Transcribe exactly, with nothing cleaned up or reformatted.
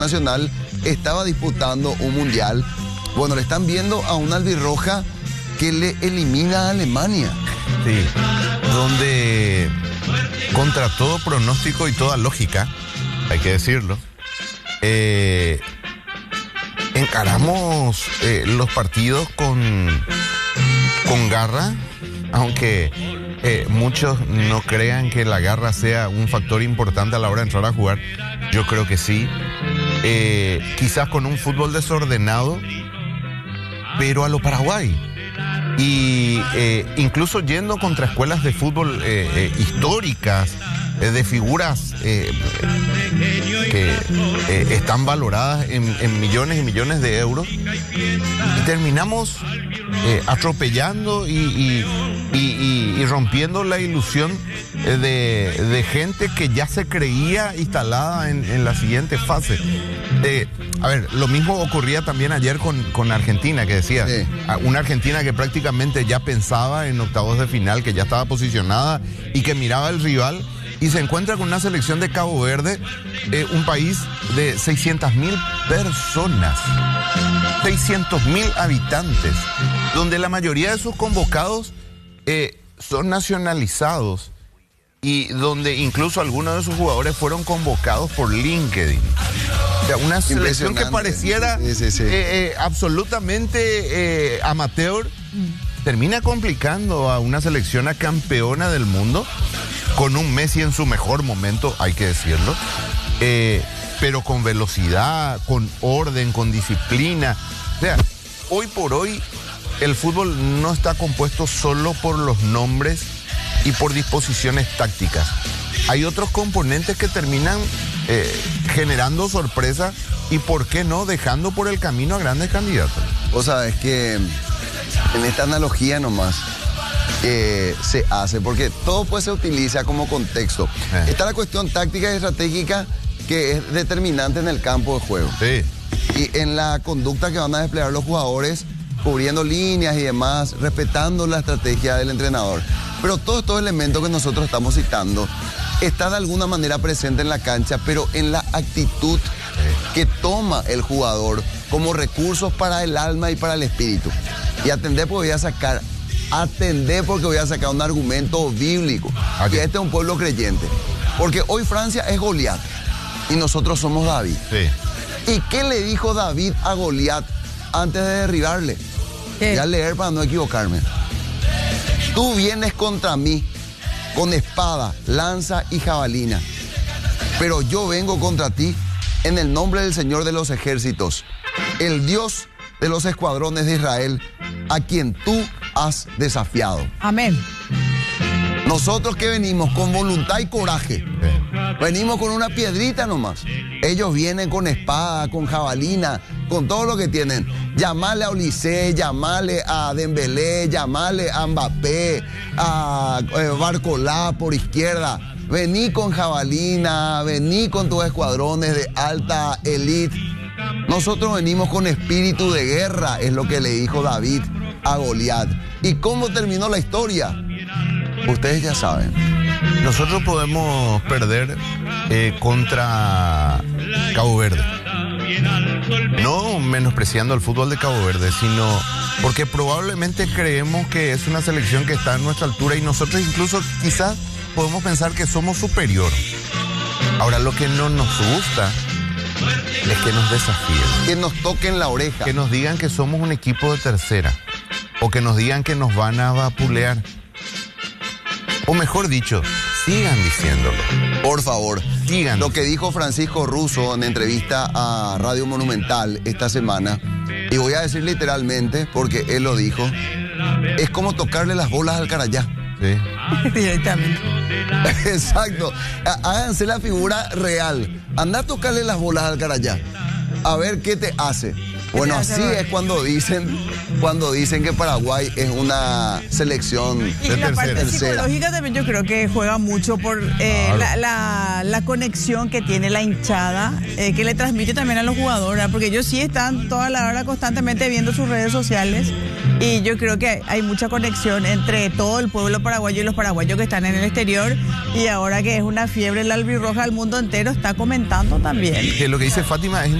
nacional estaba disputando un mundial. Bueno, le están viendo a una albirroja que le elimina a Alemania. Sí, donde contra todo pronóstico y toda lógica, hay que decirlo, eh, encaramos eh, los partidos con, con garra, aunque eh, muchos no crean que la garra sea un factor importante a la hora de entrar a jugar. Yo creo que sí. Eh, quizás con un fútbol desordenado, pero a lo Paraguay. Y eh, incluso yendo contra escuelas de fútbol eh, eh, históricas, eh, de figuras eh, que eh, están valoradas en, en millones y millones de euros, y terminamos eh, atropellando y, y, y, y, y rompiendo la ilusión eh, de, de gente que ya se creía instalada en, en la siguiente fase. Eh, a ver, lo mismo ocurría también ayer con, con Argentina, que decía, sí. Una Argentina que prácticamente ya pensaba en octavos de final, que ya estaba posicionada y que miraba al rival, y se encuentra con una selección de Cabo Verde, eh, un país de seiscientas mil personas, seiscientos mil habitantes, donde la mayoría de sus convocados eh, son nacionalizados y donde incluso algunos de sus jugadores fueron convocados por LinkedIn. O sea, una selección que pareciera sí, sí, sí. Eh, eh, absolutamente eh, amateur, termina complicando a una selección a campeona del mundo, con un Messi en su mejor momento, hay que decirlo, eh, pero con velocidad, con orden, con disciplina. O sea, hoy por hoy el fútbol no está compuesto solo por los nombres y por disposiciones tácticas. Hay otros componentes que terminan eh, generando sorpresa y, ¿por qué no?, dejando por el camino a grandes candidatos. O sea, es que en esta analogía nomás eh, se hace, porque todo pues se utiliza como contexto. Eh. Está la cuestión táctica y estratégica, que es determinante en el campo de juego. Sí. Y en la conducta que van a desplegar los jugadores, cubriendo líneas y demás, respetando la estrategia del entrenador. Pero todos estos elementos que nosotros estamos citando está de alguna manera presente en la cancha, pero en la actitud que toma el jugador como recursos para el alma y para el espíritu. Y atender porque voy a sacar, atender porque voy a sacar un argumento bíblico. Okay. Que este es un pueblo creyente. Porque hoy Francia es Goliat y nosotros somos David. Sí. ¿Y qué le dijo David a Goliat antes de derribarle? ¿Qué? Voy a leer para no equivocarme. Tú vienes contra mí con espada, lanza y jabalina, pero yo vengo contra ti en el nombre del Señor de los ejércitos, el Dios de los escuadrones de Israel, a quien tú has desafiado. Amén. Nosotros que venimos con voluntad y coraje, venimos con una piedrita nomás. Ellos vienen con espada, con jabalina, con todo lo que tienen. Llamale a Olise, llamale a Dembélé, llamale a Mbappé, a eh, Barcolá por izquierda. Vení con jabalina, vení con tus escuadrones de alta elite. Nosotros venimos con espíritu de guerra, es lo que le dijo David a Goliat. ¿Y cómo terminó la historia? Ustedes ya saben. Nosotros podemos perder eh, contra Cabo Verde. No menospreciando el fútbol de Cabo Verde, sino porque probablemente creemos que es una selección que está a nuestra altura y nosotros incluso quizás podemos pensar que somos superior. Ahora, lo que no nos gusta es que nos desafíen. Que nos toquen la oreja. Que nos digan que somos un equipo de tercera. O que nos digan que nos van a vapulear. O mejor dicho, sigan diciéndolo. Por favor, sigan. Lo que dijo Francisco Russo en entrevista a Radio Monumental esta semana, y voy a decir literalmente porque él lo dijo, es como tocarle las bolas al Carayá. Sí. Directamente. Exacto. Háganse la figura real. Anda a tocarle las bolas al Carayá. A ver qué te hace. Bueno, hace, así Robert? es cuando dicen, cuando dicen que Paraguay es una selección Y de la parte tercera. psicológica también yo creo que juega mucho por eh, Claro. la, la, la conexión que tiene la hinchada, eh, que le transmite también a los jugadores, ¿verdad? Porque ellos sí están toda la hora constantemente viendo sus redes sociales y yo creo que hay mucha conexión entre todo el pueblo paraguayo y los paraguayos que están en el exterior, y ahora que es una fiebre la albirroja, el mundo entero está comentando también. Que lo que dice Fátima es